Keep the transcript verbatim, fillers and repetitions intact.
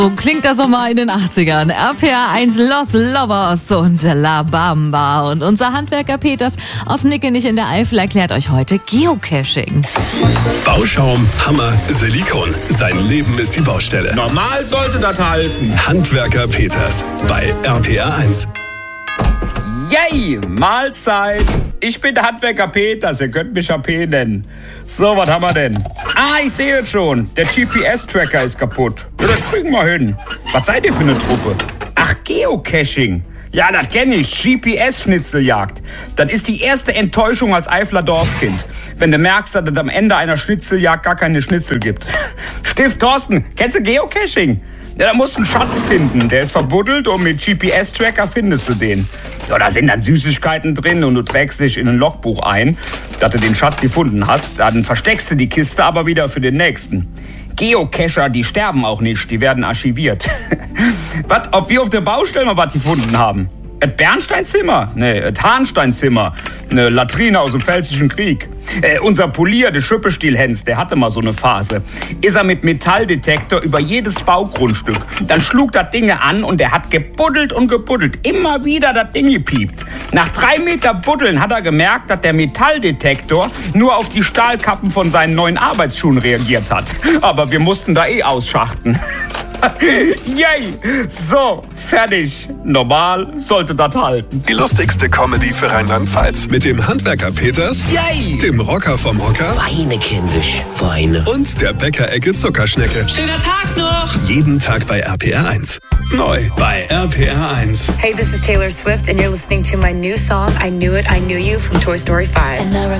So klingt der Sommer in den achtzigern. R P R eins Los Lobos und La Bamba. Und unser Handwerker Peters aus Nickenich in der Eifel erklärt euch heute Geocaching. Bauschaum, Hammer, Silikon. Sein Leben ist die Baustelle. Normal sollte das halten. Handwerker Peters bei R P R eins. Yay, Mahlzeit. Ich bin der Handwerker Peters, ihr könnt mich A P nennen. So, was haben wir denn? Ah, ich sehe es schon. Der G P S-Tracker ist kaputt. Ja, das kriegen wir hin. Was seid ihr für eine Truppe? Ach, Geocaching. Ja, das kenne ich. G P S-Schnitzeljagd. Das ist die erste Enttäuschung als Eifler Dorfkind. Wenn du merkst, dass es am Ende einer Schnitzeljagd gar keine Schnitzel gibt. Stift Thorsten, kennst du Geocaching? Ja, da musst du einen Schatz finden. Der ist verbuddelt und mit G P S-Tracker findest du den. Ja, da sind dann Süßigkeiten drin und du trägst dich in ein Logbuch ein, dass du den Schatz gefunden hast. Dann versteckst du die Kiste aber wieder für den nächsten. Geocacher, die sterben auch nicht, die werden archiviert. Was, ob wir auf der Baustelle noch was gefunden haben? Et Bernsteinzimmer? Nee, et Hahnsteinzimmer. Eine Latrine aus dem Pfälzischen Krieg. Äh, unser Polier, der Schüppestiel-Hens, der hatte mal so eine Phase. Ist er mit Metalldetektor über jedes Baugrundstück. Dann schlug das Ding an und der hat gebuddelt und gebuddelt. Immer wieder das Ding gepiept. Nach drei Meter Buddeln hat er gemerkt, dass der Metalldetektor nur auf die Stahlkappen von seinen neuen Arbeitsschuhen reagiert hat. Aber wir mussten da eh ausschachten. Yay! So, fertig. Normal sollte das halten. Die lustigste Comedy für Rheinland-Pfalz. Mit dem Handwerker Peters, Yay! dem Rocker vom Hocker Weine, kindisch, Weine. und der Bäckerecke Zuckerschnecke. Schöner Tag noch! Jeden Tag bei R P R eins. Neu bei R P R eins. Hey, this is Taylor Swift, and you're listening to my new song, I Knew It, I Knew You from Toy Story five. And I